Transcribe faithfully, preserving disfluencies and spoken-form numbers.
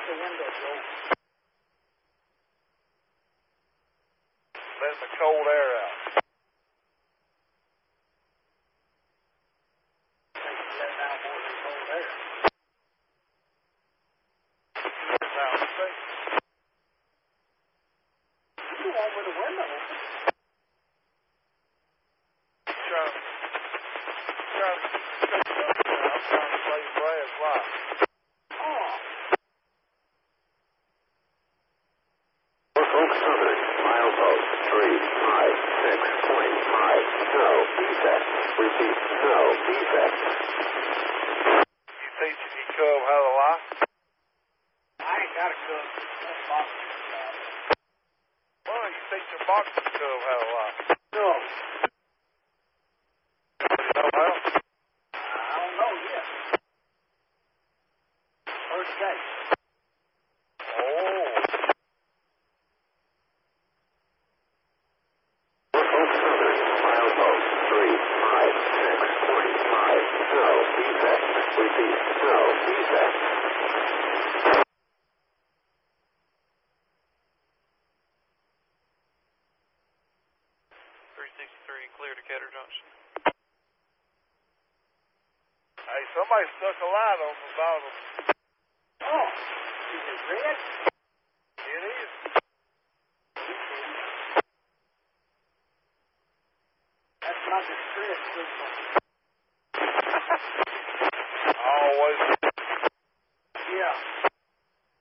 the window, Joe. Letting the cold air out. Letting out more than cold air. Letting out the thing. You don't want with the window open. Trying to, trying to, I'm trying to play Brad's life. Oh. Oak Southern, milepost three five six point five, no defect. Repeat, no defect. You teaching your cub how to lie? I ain't got a cook. That's boxing. Why don't you teach your boxing cub how to lie? No. You know how? I don't know yet. First day. Oh. Oak Southern, milepost three five six point five, no defect. Repeat, no defect. three sixty-three, clear to Ketter Junction. Hey, somebody stuck a light on the bottom. Oh. Is it red? It is. That's not the red signal.